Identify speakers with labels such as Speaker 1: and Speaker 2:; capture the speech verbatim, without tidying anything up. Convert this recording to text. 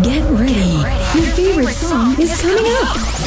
Speaker 1: Get ready. Your favorite song is coming up.